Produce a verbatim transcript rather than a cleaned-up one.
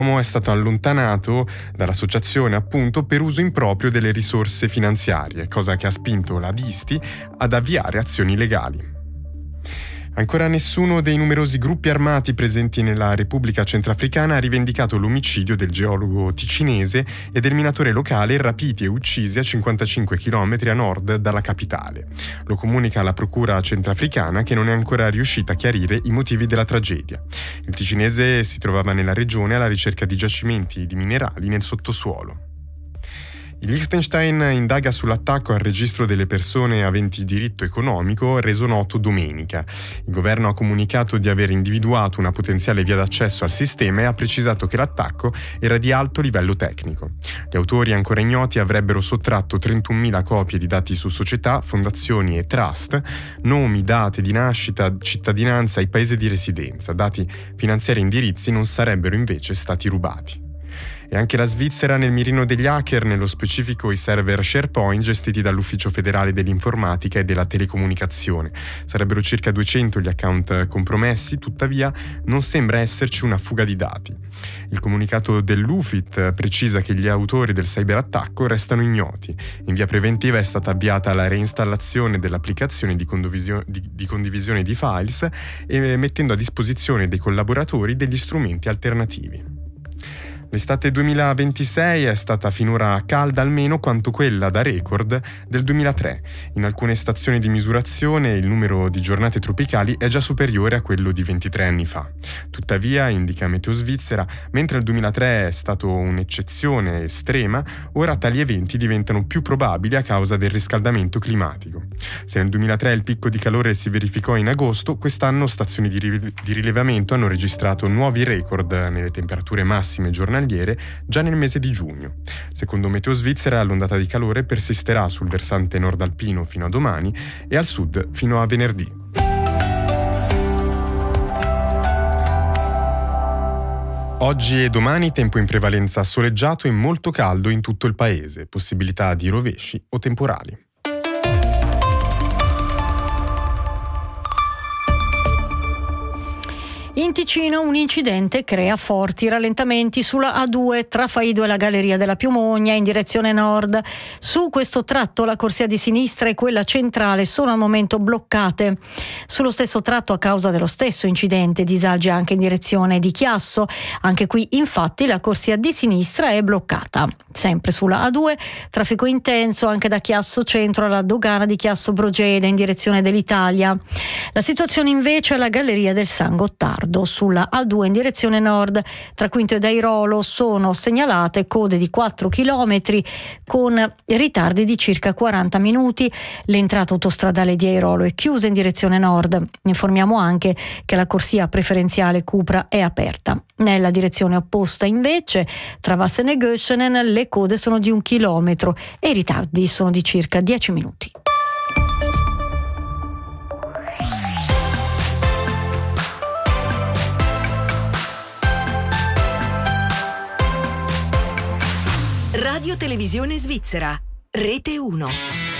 L'uomo è stato allontanato dall'associazione appunto per uso improprio delle risorse finanziarie, cosa che ha spinto la Disti ad avviare azioni legali. Ancora nessuno dei numerosi gruppi armati presenti nella Repubblica Centrafricana ha rivendicato l'omicidio del geologo ticinese e del minatore locale rapiti e uccisi a cinquantacinque chilometri a nord dalla capitale. Lo comunica la Procura Centrafricana, che non è ancora riuscita a chiarire i motivi della tragedia. Il ticinese si trovava nella regione alla ricerca di giacimenti di minerali nel sottosuolo. Il Liechtenstein indaga sull'attacco al registro delle persone aventi diritto economico reso noto domenica. Il governo ha comunicato di aver individuato una potenziale via d'accesso al sistema e ha precisato che l'attacco era di alto livello tecnico. Gli autori ancora ignoti avrebbero sottratto trentunomila copie di dati su società, fondazioni e trust, nomi, date di nascita, cittadinanza e paese di residenza. Dati finanziari e indirizzi non sarebbero invece stati rubati. E anche la Svizzera nel mirino degli hacker, nello specifico i server SharePoint gestiti dall'Ufficio federale dell'informatica e della telecomunicazione. Sarebbero circa duecento gli account compromessi, tuttavia non sembra esserci una fuga di dati. Il comunicato dell'U F I T precisa che gli autori del cyberattacco restano ignoti. In via preventiva è stata avviata la reinstallazione dell'applicazione di, condivisio- di, di condivisione di files e mettendo a disposizione dei collaboratori degli strumenti alternativi. L'estate duemilaventisei è stata finora calda almeno quanto quella da record del duemilatré. In alcune stazioni di misurazione il numero di giornate tropicali è già superiore a quello di ventitré anni fa. Tuttavia, indica Meteo Svizzera, mentre il duemilatré è stato un'eccezione estrema, ora tali eventi diventano più probabili a causa del riscaldamento climatico. Se nel duemilatré il picco di calore si verificò in agosto, quest'anno stazioni di, ri- di rilevamento hanno registrato nuovi record nelle temperature massime giornaliere già nel mese di giugno. Secondo Meteo Svizzera l'ondata di calore persisterà sul versante nord alpino fino a domani e al sud fino a venerdì. Oggi e domani tempo in prevalenza soleggiato e molto caldo in tutto il paese, possibilità di rovesci o temporali. In Ticino un incidente crea forti rallentamenti sulla A due tra Faido e la Galleria della Piumogna in direzione nord. Su questo tratto la corsia di sinistra e quella centrale sono al momento bloccate. Sullo stesso tratto, a causa dello stesso incidente, disagi anche in direzione di Chiasso. Anche qui infatti la corsia di sinistra è bloccata. Sempre sulla A due traffico intenso anche da Chiasso Centro alla dogana di Chiasso Brogede in direzione dell'Italia. La situazione invece è alla Galleria del San Gottardo. Sulla A due in direzione nord tra Quinto ed Airolo sono segnalate code di quattro chilometri con ritardi di circa quaranta minuti. L'entrata autostradale di Airolo è chiusa in direzione nord. Informiamo anche che la corsia preferenziale Cupra è aperta. Nella direzione opposta invece tra Vassen e Göschenen le code sono di un chilometro e i ritardi sono di circa dieci minuti. Radio Televisione Svizzera, Rete uno.